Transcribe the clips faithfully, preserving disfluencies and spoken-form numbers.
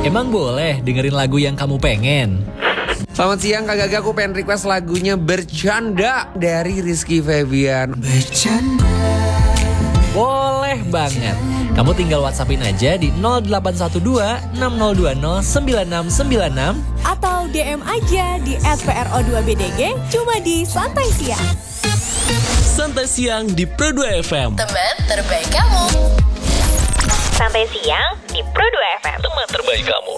Emang boleh dengerin lagu yang kamu pengen? Selamat siang Kak Gaga, aku pengen request lagunya Bercanda dari Rizky Febian. Bercanda. Boleh banget. Kamu tinggal WhatsAppin aja di nol delapan satu dua enam nol dua nol sembilan enam sembilan enam atau D M aja di et p r o dua b d g cuma di Santai Siang. Santai Siang di Pro dua F M. Teman terbaik kamu. Santai Siang di Pro dua F M. Teman terbaik kamu.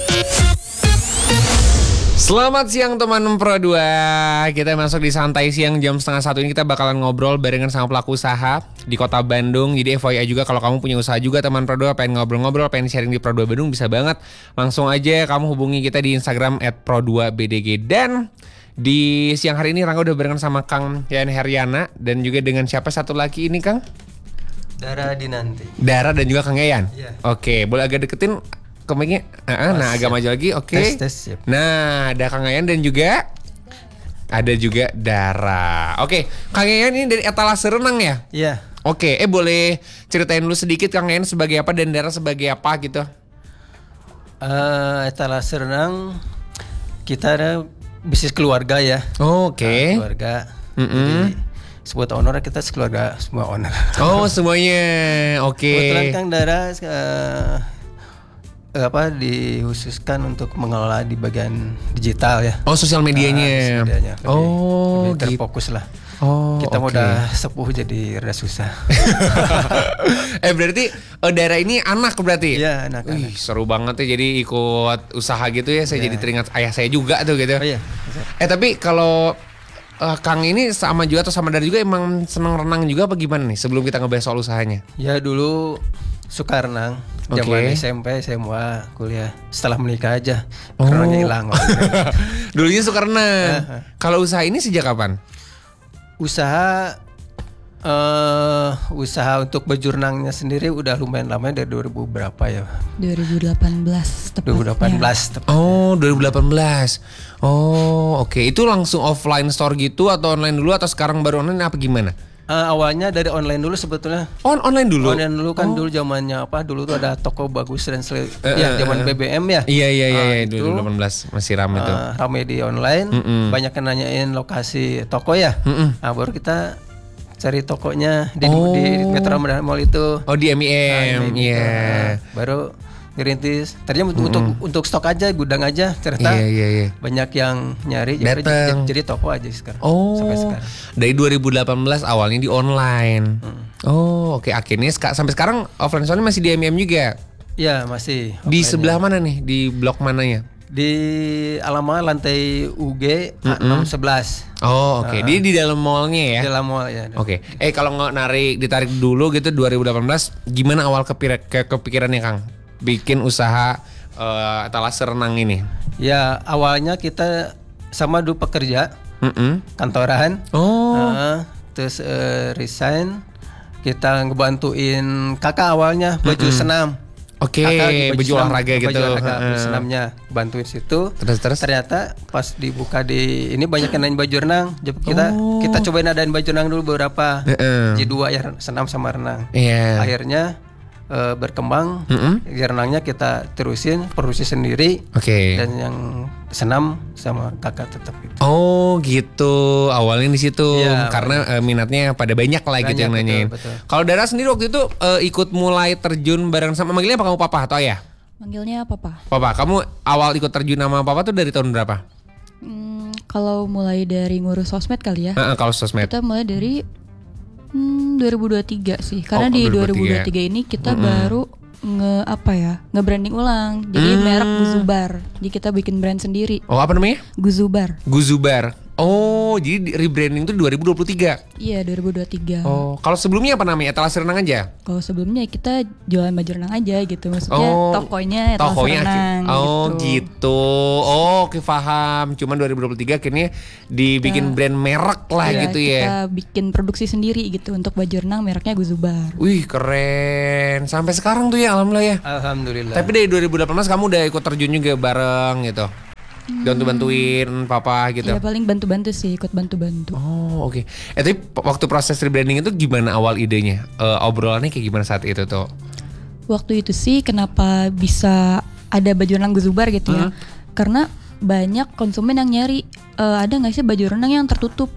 Selamat siang teman Pro dua. Kita masuk di Santai Siang jam setengah satu ini. Kita bakalan ngobrol barengan sama pelaku usaha di kota Bandung. Jadi F Y I juga kalau kamu punya usaha juga teman Pro dua, pengen ngobrol-ngobrol, pengen sharing di Pro dua Bandung, bisa banget. Langsung aja kamu hubungi kita di Instagram et pro dua b d g. Dan di siang hari ini Rangga udah barengan sama Kang Yan Heryana. Dan juga dengan siapa satu lagi ini Kang? Dara Dinanti. Dara dan juga Kang Yayan? Iya. Oke, boleh agak deketin kemiknya, uh, nah agak maju lagi, oke. Okay. Tes, tes, siap. Nah, ada Kang Yayan dan juga ada juga Dara. Oke, okay. Kang Yayan ini dari etalase renang ya? Iya. Oke, okay. eh boleh ceritain dulu sedikit Kang Yayan sebagai apa dan Dara sebagai apa gitu? Uh, etalase renang kita ada bisnis keluarga ya. Oh, oke. Okay. Uh, keluarga. Mm-hmm. Jadi sebut owner kita sekeluarga semua owner. Oh semuanya, oke. Okay. Kebetulan Kang Dara uh, apa dikhususkan untuk mengelola di bagian digital ya. Oh sosial medianya. Nah, medianya. Lebih, oh lebih terfokus gitu. lah. Oh, kita okay. mau udah sepuh jadi rada susah. eh berarti oh, Dara ini anak berarti? Iya anak. Wih, seru banget ya jadi ikut usaha gitu ya. Saya ya. Jadi teringat ayah saya juga tuh gitu. Oh, iya. Eh tapi kalau uh, Kang ini sama juga atau sama Dara juga emang seneng renang juga apa gimana nih sebelum kita ngebahas soal usahanya? Ya dulu suka renang. Zaman okay. S M P, S M A, kuliah. Setelah menikah aja, oh. renangnya hilang. Dulunya suka renang. Kalau usaha ini sejak kapan? Usaha, uh, usaha untuk baju renangnya sendiri udah lumayan lama dari dua ribu berapa ya? dua ribu delapan belas tepatnya. dua ribu delapan belas tepatnya. Oh, dua ribu delapan belas. Oh, oke. Okay. Itu langsung offline store gitu atau online dulu atau sekarang baru online apa gimana? Uh, awalnya dari online dulu sebetulnya. On online dulu. Online dulu kan oh. dulu zamannya apa? Dulu tuh ada toko bagus dan sel- uh, ya zaman uh, B B M ya. Iya iya iya, uh, iya dua ribu delapan belas masih ramai uh, tuh. Ramai di online, mm-mm. banyak yang nanyain lokasi toko ya. Mm-mm. Nah, baru kita cari tokonya di, oh. di Metro Mall itu. Oh di M I M. Iya. Nah, yeah. Baru ngerintis. Tadinya mm-hmm. untuk untuk stok aja, gudang aja, ternyata yeah, yeah, yeah. banyak yang nyari jadi, jadi, jadi toko aja sekarang. Oh, sampai sekarang. Dari dua ribu delapan belas awalnya di online. Hmm. Oh, oke. Okay. Akhirnya seka- sampai sekarang offline soalnya masih di M I M juga. Iya, masih. Di sebelah mana nih? Di blok mananya? Di alamat lantai U G mm-hmm. enam sebelas. Oh, oke. Okay. Uh, Dia di dalam mallnya ya. Di dalam mall ya. Oke. Okay. Eh kalau nggak narik ditarik dulu gitu dua ribu delapan belas gimana awal kepir- ke- kepikirannya Kang? Bikin usaha uh, etalase renang ini? Ya awalnya kita sama dulu pekerja mm-hmm. kantoran. Oh. Uh, terus uh, resign, kita ngebantuin kakak awalnya baju mm-hmm. senam. Oke, okay, baju, baju senam, olahraga gitu. Baju olahraga, uh. baju senamnya bantuin situ. Terus terus. Ternyata pas dibuka di ini banyak yang nanya baju renang. Jadi kita oh. kita cobain adain baju renang dulu beberapa. Uh-uh. Jadi dua ya senam sama renang. Yeah. Akhirnya Uh, berkembang, mm-hmm. renangnya kita terusin, produksi sendiri, okay. dan yang senam sama kakak tetap itu. Oh gitu, awalnya di situ ya, karena uh, minatnya pada banyak lah banyak, gitu yang nanyain. Kalau Dara sendiri waktu itu uh, ikut mulai terjun bareng sama, manggilnya apa kamu papa atau ayah? Manggilnya papa. Papa, kamu awal ikut terjun sama papa tuh dari tahun berapa? Hmm, kalau mulai dari ngurus sosmed kali ya. Uh, uh, kalau sosmed. Kita mulai dari Hmm, dua ribu dua puluh tiga sih. Karena oh, di dua ribu dua puluh tiga ini kita mm-hmm. baru nge apa ya? Nge-branding ulang. Jadi mm. merek Guzubar. Jadi kita bikin brand sendiri. Oh, apa namanya? Guzubar. Guzubar. Oh, jadi rebranding itu dua ribu dua puluh tiga. Iya, dua ribu dua puluh tiga. Oh, kalau sebelumnya apa namanya? Etalase renang aja? Kalau sebelumnya kita jualan baju renang aja gitu. Maksudnya oh, tokonya etalase tokonya renang oh, gitu. gitu. Oh, oke, paham. Cuman dua ribu dua puluh tiga akhirnya dibikin kita, brand merek lah iya, gitu ya. Kita bikin produksi sendiri gitu untuk baju renang mereknya Guzubar. Wih, keren. Sampai sekarang tuh ya, alhamdulillah ya. Alhamdulillah. Tapi dari dua ribu delapan belas kamu udah ikut terjun juga bareng gitu. Bantu-bantuin papa gitu. Iya paling bantu-bantu sih, ikut bantu-bantu. Oh oke. Okay. Eh tapi waktu proses rebranding itu gimana awal idenya? Uh, obrolannya kayak gimana saat itu tuh? Waktu itu sih kenapa bisa ada baju renang Gus Zubar gitu ya. Hmm. Karena banyak konsumen yang nyari e, ada nggak sih baju renang yang tertutup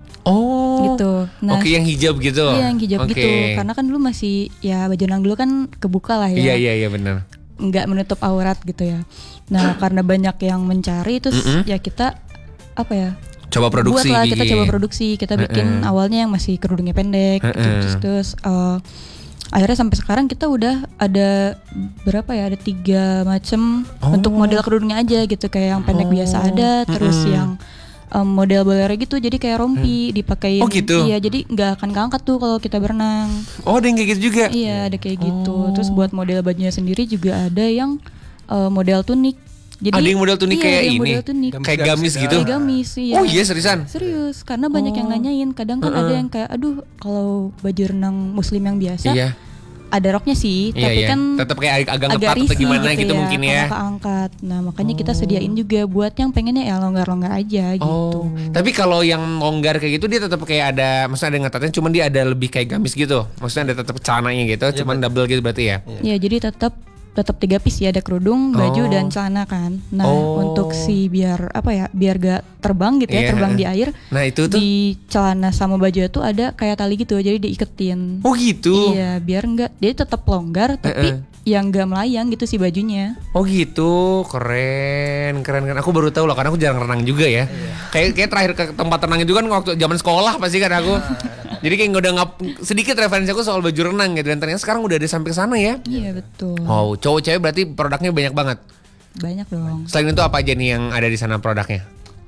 Oh. gitu. Oke, yang hijab gitu. Iya, yang hijab Oke. gitu. Karena kan dulu masih ya baju renang dulu kan kebuka lah ya. Iya iya iya benar. Nggak menutup aurat gitu ya. Nah, karena banyak yang mencari terus Mm-mm. ya kita apa ya? Coba produksi. Buat lah kita Gigi. coba produksi. Kita bikin Mm-mm. awalnya yang masih kerudungnya pendek gitu. Mm-mm. Terus, terus eh, akhirnya sampai sekarang kita udah ada berapa ya? Ada tiga macam Oh. untuk model kerudungnya aja gitu. Kayak yang pendek Oh. biasa ada, terus Mm-mm. yang um, model bolero gitu. Jadi kayak rompi dipakein. Oh, gitu? Iya, jadi nggak akan keangkat tuh kalau kita berenang. Oh, ada yang kayak gitu juga. Iya, ada kayak gitu. Oh. Terus buat model bajunya sendiri juga ada yang uh, model tunik. Jadi Ada yang model tunik iya, kayak ada yang ini? model tunik. Kayak gamis gitu. Kayak gamis, iya. Oh iya seriusan. Serius, karena banyak yang nanyain. Kadang kan ada yang kayak, aduh, kalau baju renang muslim yang biasa, Iya. ada roknya sih, Iya, tapi iya. kan Tetap kayak agak agak ngetat atau risih gimana gitu, mungkin ya. karena keangkat. Nah makanya kita sediain juga buat yang pengennya ya longgar-longgar aja gitu. Oh, tapi kalau yang longgar kayak gitu dia tetap kayak ada, maksudnya ada ngetatnya, cuman dia ada lebih kayak gamis gitu. Maksudnya ada tetap celananya gitu, cuman double gitu berarti ya. Ya jadi tetap tetap tiga piece ya, ada kerudung, baju Oh. dan celana kan. Nah Oh. untuk si biar apa ya, biar gak terbang gitu ya, Iya. terbang di air. Nah itu tuh. Di celana sama baju itu ada kayak tali gitu, jadi diiketin. Oh gitu. Iya, biar enggak, dia tetap longgar tapi Eh-eh. yang enggak melayang gitu si bajunya. Oh gitu, keren, keren kan. Aku baru tahu loh, karena aku jarang renang juga ya. Kayak kayak terakhir ke tempat renang itu kan waktu zaman sekolah pasti kan aku. Jadi kayak udah ngap sedikit referensi aku soal baju renang gitu, dan ternyata sekarang udah ada sampai ke sana ya. Iya betul. Wow, cowok cewek berarti produknya banyak banget. Banyak dong. Selain itu apa aja nih yang ada di sana produknya?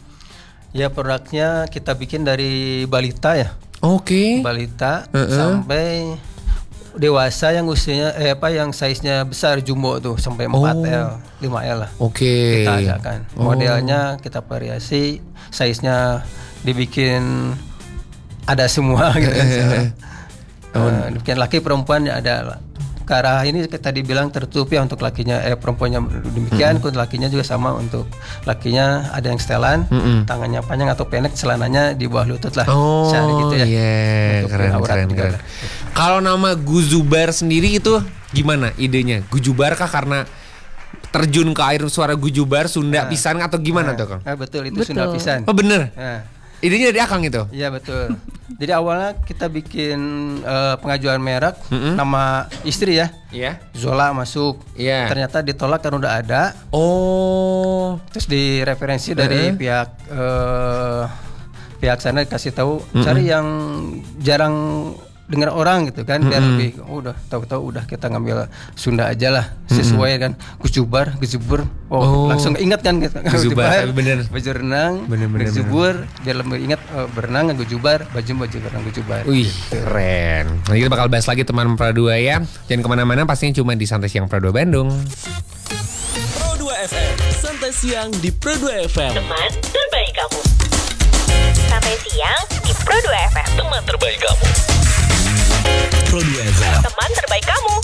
Ya produknya kita bikin dari balita ya. Oke. Balita Uh-uh. sampai dewasa yang usianya eh apa yang size-nya besar jumbo tuh sampai empat L, lima L lah. Oke. Kita adakan. Oh. Modelnya kita variasi, size-nya dibikin ada semua gitu kan. Oh. Eh, dibikin laki perempuan ya ada lah. Ke arah ini kita dibilang tertutup ya untuk lakinya, eh perempuannya demikian, untuk lakinya juga sama, untuk lakinya ada yang setelan, Mm-mm. tangannya panjang atau pendek, celananya di bawah lutut lah. Oh Syari gitu ya. iya, Untuk keren aurat keren juga keren. lah. Kalau nama Guzubar sendiri itu gimana idenya? Gujubar kah karena terjun ke air suara Gujubar Sunda Nah. pisan atau gimana Nah, tuh Kang? ah, betul itu Betul. Sunda pisan. Oh bener? Nah, Idenya dari Akang itu? iya betul. Jadi awalnya kita bikin eh, pengajuan merek Mm-mm. nama istri ya. Iya. Zola masuk. Iya. Ternyata ditolak karena udah ada. Oh. Terus di referensi dari Uh-uh. pihak eh, pihak sana dikasih tahu Mm-mm. cari yang jarang dengar orang gitu kan, biar Mm-mm. lebih oh, udah tahu-tahu udah kita ngambil Sunda aja lah sesuai kan. Gujubar, Gujubur. Oh, Oh. langsung ingat kan gitu. Gujubar, tapi bener. Baju renang, Bener, bener, Gujubur, biar lebih ingat oh, berenang Gujubar, baju baju renang Gujubar. Wih, keren. Nanti kita bakal bahas lagi teman Pro dua ya. Jangan kemana-mana, pastinya cuma di Santai Siang Pro dua Bandung. Pro dua F M, santai siang di Pro dua F M. Teman terbaik kamu. Sampai siang di Pro dua F M. Teman terbaik kamu. Pro dua F M. Teman terbaik kamu.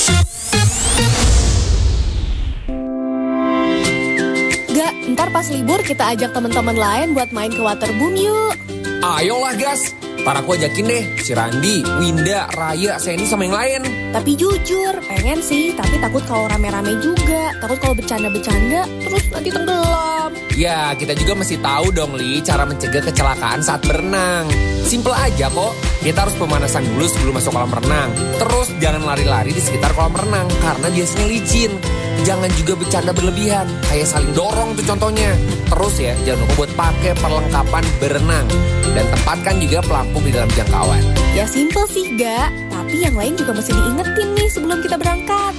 Gak, ntar pas libur kita ajak teman-teman lain buat main ke waterboom yuk. Ayolah gas, ntar aku ajakin deh si Randi, Winda, Raya, Sandy sama yang lain. Tapi jujur, pengen sih, tapi takut kalau rame-rame juga. Takut kalau bercanda-bercanda, terus nanti tenggelam. Ya kita juga mesti tahu dong Li, cara mencegah kecelakaan saat berenang. Simple aja kok, kita harus pemanasan dulu sebelum masuk kolam renang. Terus jangan lari-lari di sekitar kolam renang, karena biasanya licin. Jangan juga bercanda berlebihan, kayak saling dorong tuh contohnya. Terus ya, jangan lupa buat pakai perlengkapan berenang. Dan tempatkan juga pelampung di dalam jangkauan. Ya simple sih gak, tapi yang lain juga mesti diingetin nih sebelum kita berangkat.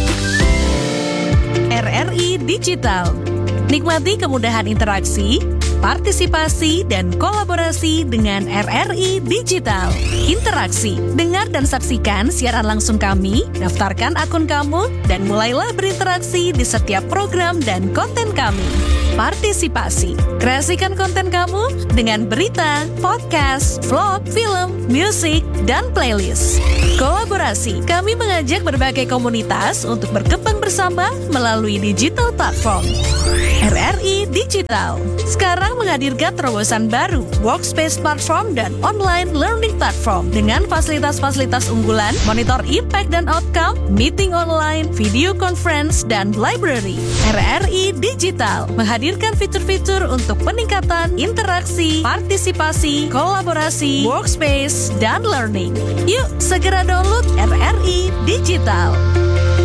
R R I Digital. Nikmati kemudahan interaksi, partisipasi, dan kolaborasi dengan R R I Digital. Interaksi, dengar dan saksikan siaran langsung kami, daftarkan akun kamu, dan mulailah berinteraksi di setiap program dan konten kami. Partisipasi, kreasikan konten kamu dengan berita, podcast, vlog, film, musik, dan playlist. Kolaborasi, kami mengajak berbagai komunitas untuk berkembang bersama melalui digital platform. R R I Digital. Sekarang menghadirkan terobosan baru, Workspace Platform dan Online Learning Platform dengan fasilitas-fasilitas unggulan, monitor impact dan outcome, meeting online, video conference, dan library. R R I Digital menghadirkan fitur-fitur untuk peningkatan interaksi, partisipasi, kolaborasi, workspace, dan learning. Yuk segera download R R I Digital.